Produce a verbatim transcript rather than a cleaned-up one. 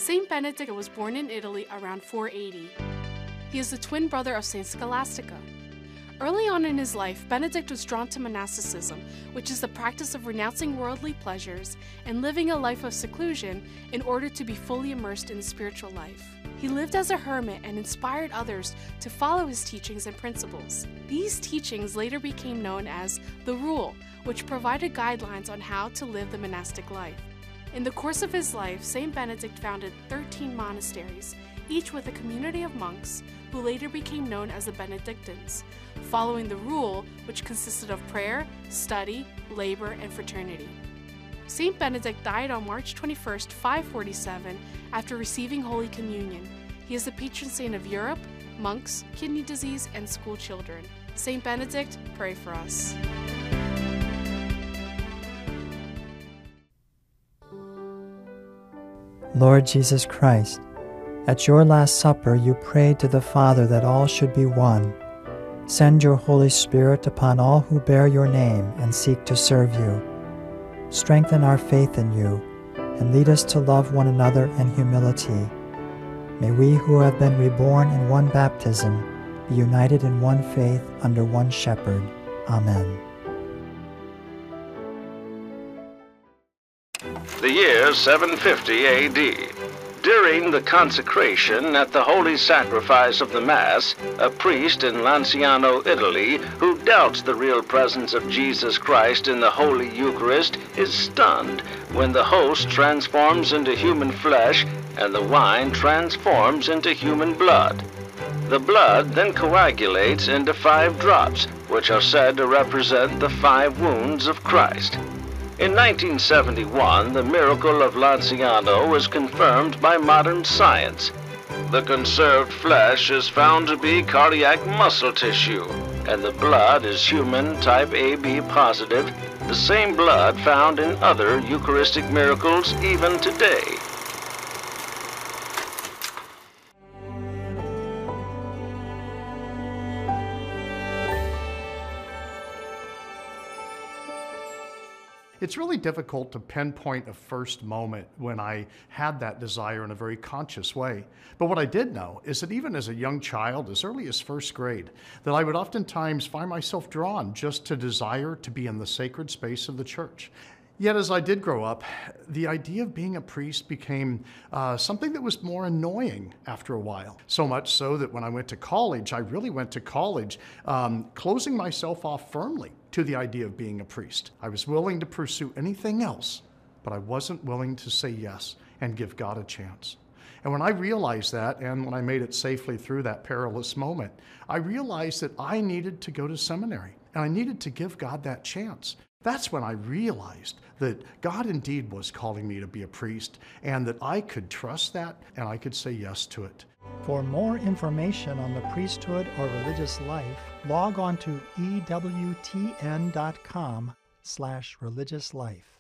Saint Benedict was born in Italy around four eighty. He is the twin brother of Saint Scholastica. Early on in his life, Benedict was drawn to monasticism, which is the practice of renouncing worldly pleasures and living a life of seclusion in order to be fully immersed in the spiritual life. He lived as a hermit and inspired others to follow his teachings and principles. These teachings later became known as the Rule, which provided guidelines on how to live the monastic life. In the course of his life, Saint Benedict founded thirteen monasteries, each with a community of monks who later became known as the Benedictines, following the Rule, which consisted of prayer, study, labor, and fraternity. Saint Benedict died on March twenty-first, five forty-seven, after receiving Holy Communion. He is the patron saint of Europe, monks, kidney disease, and school children. Saint Benedict, pray for us. Lord Jesus Christ, at your Last Supper you prayed to the Father that all should be one. Send your Holy Spirit upon all who bear your name and seek to serve you. Strengthen our faith in you, and lead us to love one another in humility. May we who have been reborn in one baptism be united in one faith under one shepherd. Amen. The year seven fifty A D. During the consecration at the Holy Sacrifice of the Mass, a priest in Lanciano, Italy, who doubts the real presence of Jesus Christ in the Holy Eucharist, is stunned when the host transforms into human flesh and the wine transforms into human blood. The blood then coagulates into five drops, which are said to represent the five wounds of Christ. In nineteen seventy-one, the miracle of Lanciano was confirmed by modern science. The conserved flesh is found to be cardiac muscle tissue, and the blood is human type A B positive, the same blood found in other Eucharistic miracles even today. It's really difficult to pinpoint a first moment when I had that desire in a very conscious way. But what I did know is that even as a young child, as early as first grade, that I would oftentimes find myself drawn just to desire to be in the sacred space of the church. Yet as I did grow up, the idea of being a priest became uh, something that was more annoying after a while. So much so that when I went to college, I really went to college um, closing myself off firmly to the idea of being a priest. I was willing to pursue anything else, but I wasn't willing to say yes and give God a chance. And when I realized that, and when I made it safely through that perilous moment, I realized that I needed to go to seminary, and I needed to give God that chance. That's when I realized that God indeed was calling me to be a priest, and that I could trust that, and I could say yes to it. For more information on the priesthood or religious life, log on to E W T N dot com slash religious life.